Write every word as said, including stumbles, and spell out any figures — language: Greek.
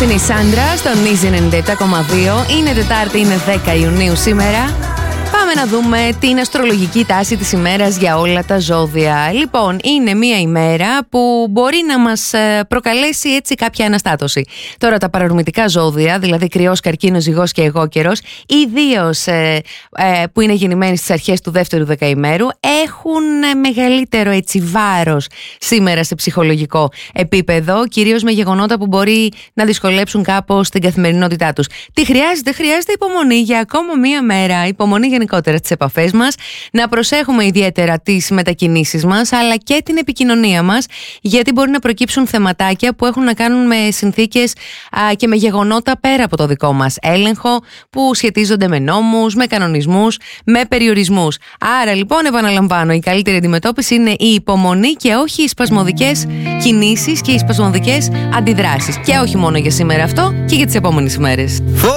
Αυτή είναι η Σάντρα στον Easy ενενήντα επτά κόμμα δύο. Είναι Τετάρτη, είναι δέκα Ιουνίου σήμερα. Πάμε να δούμε την αστρολογική τάση της ημέρας για όλα τα ζώδια. Λοιπόν, είναι μια ημέρα που μπορεί να μας προκαλέσει έτσι κάποια αναστάτωση. Τώρα τα παρορμητικά ζώδια, δηλαδή Κρυός, Καρκίνος, Ζυγός και Αιγόκερος, ιδίως ε, ε, που είναι γεννημένοι στις αρχές του δεύτερου δεκαημέρου, έχουν μεγαλύτερο έτσι βάρος σήμερα σε ψυχολογικό επίπεδο, κυρίως με γεγονότα που μπορεί να δυσκολέψουν κάπως την καθημερινότητά τους. Τι χρειάζεται? Χρειάζεται υπομονή για ακόμα μία μέρα, υπομονή γενικότερα τις επαφές μας, να προσέχουμε ιδιαίτερα τις μετακινήσεις μας αλλά και την επικοινωνία μας, γιατί μπορεί να προκύψουν θεματάκια που έχουν να κάνουν με συνθήκες α, και με γεγονότα πέρα από το δικό μας έλεγχο, που σχετίζονται με νόμους, με κανονισμούς, με περιορισμούς. Άρα λοιπόν, επαναλαμβάνω, η καλύτερη αντιμετώπιση είναι η υπομονή και όχι οι σπασμωδικές κινήσεις και οι σπασμωδικές αντιδράσεις. Και όχι μόνο για σήμερα αυτό, και για τις επόμενες ημέρες.